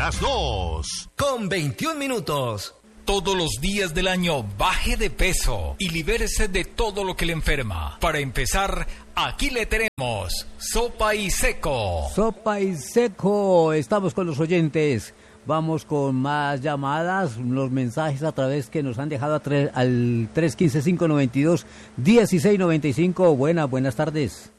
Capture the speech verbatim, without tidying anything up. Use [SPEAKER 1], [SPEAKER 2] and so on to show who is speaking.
[SPEAKER 1] las dos.
[SPEAKER 2] Con veintiún minutos.
[SPEAKER 3] Todos los días del año baje de peso y libérese de todo lo que le enferma. Para empezar, aquí le tenemos Sopa y Seco.
[SPEAKER 4] Sopa y Seco. Estamos con los oyentes. Vamos con más llamadas, los mensajes a través que nos han dejado a tre- al tres uno cinco, cinco nueve dos, uno seis nueve cinco. Buenas, buenas tardes.